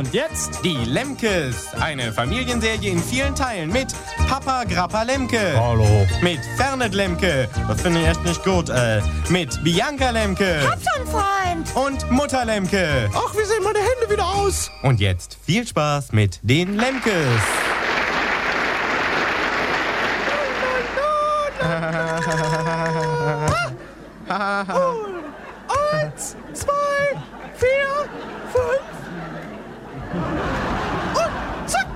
Und jetzt? Die Lemkes, eine Familienserie in vielen Teilen mit Papa Grappa Lemke. Hallo. Mit Fernet Lemke, das finde ich echt nicht gut, mit Bianca Lemke. Hab schon Freund. Und Mutter Lemke. Ach, wie sehen meine Hände wieder aus? Und jetzt viel Spaß mit den Lemkes. Eins, zwei, 4, 5. Und zack.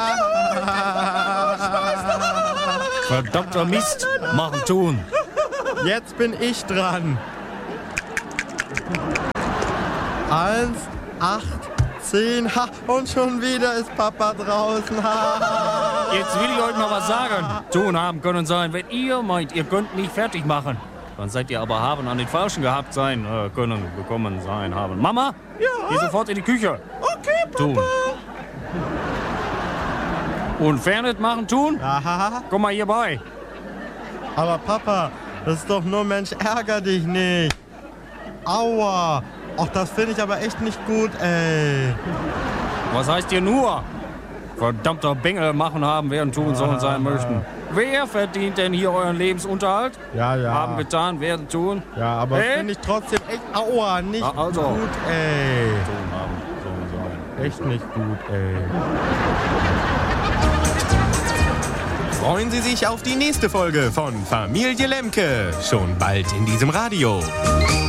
Verdammter Mist. Machen tun. Jetzt bin ich dran. 1, 8, 10, und schon wieder ist Papa draußen. Jetzt will ich euch mal was sagen. Tun haben können sein, wenn ihr meint, ihr könnt mich fertig machen. Dann seid ihr aber haben an den Falschen gehabt sein, können, gekommen sein, haben. Mama? Ja? Geh sofort in die Küche. Okay, Papa. Tun. Und Fernet machen tun? Aha. Komm mal hier bei. Aber Papa, das ist doch nur Mensch, ärger dich nicht. Aua. Ach, das finde ich aber echt nicht gut, ey. Was heißt ihr nur? Verdammter Bengel machen haben, während tun sollen sein möchten. Wer verdient denn hier euren Lebensunterhalt? Ja. Haben getan, werden tun. Ja, aber finde ich trotzdem echt, aua, nicht Also. gut, ey. Tun haben, sollen sein. Echt nicht gut, ey. Freuen Sie sich auf die nächste Folge von Familie Lemke. Schon bald in diesem Radio.